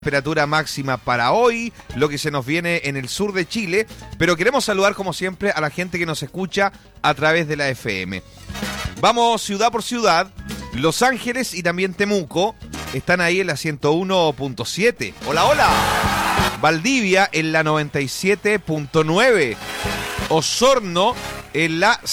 Temperatura máxima para hoy, lo que se nos viene en el sur de Chile, pero queremos saludar como siempre a la gente que nos escucha a través de la FM. Vamos ciudad por ciudad. Los Ángeles y también Temuco están ahí en la 101.7. Hola, hola. Valdivia en la 97.9. Osorno en la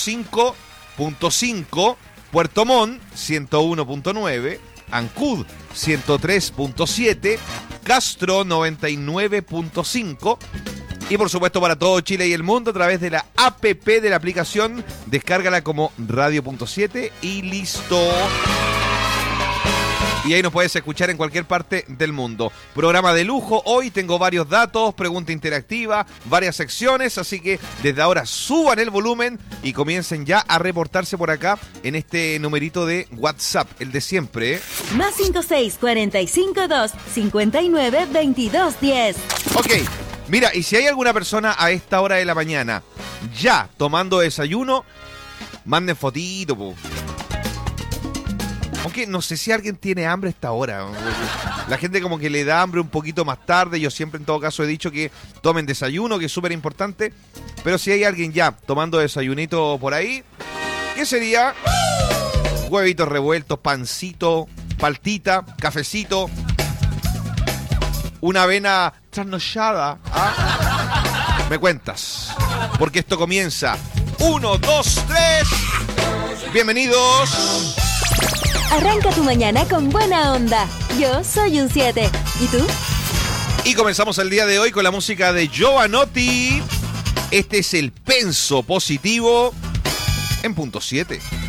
105.5. Puerto Montt 101.9. Ancud 103.7, Castro 99.5 y por supuesto para todo Chile y el mundo a través de la APP de la aplicación, descárgala como Radio.7 y listo. Y ahí nos puedes escuchar en cualquier parte del mundo. Programa de lujo, hoy tengo varios datos, pregunta interactiva, varias secciones, así que desde ahora suban el volumen y comiencen ya a reportarse por acá en este numerito de WhatsApp, el de siempre, ¿eh? Más 56452592210. Ok, mira, y si hay alguna persona a esta hora de la mañana ya tomando desayuno, manden fotito, po. Aunque no sé si alguien tiene hambre a esta hora. La gente como que le da hambre un poquito más tarde. Yo siempre en todo caso he dicho que tomen desayuno, que es súper importante. Pero si hay alguien ya tomando desayunito por ahí, ¿qué sería? Huevitos revueltos, pancito, paltita, cafecito, una avena trasnochada. ¿Ah? Me cuentas. Porque esto comienza. 1, 2, 3. Bienvenidos. Arranca tu mañana con buena onda. Yo soy un 7. ¿Y tú? Y comenzamos el día de hoy con la música de Jovanotti. Este es el Penso Positivo en punto 7.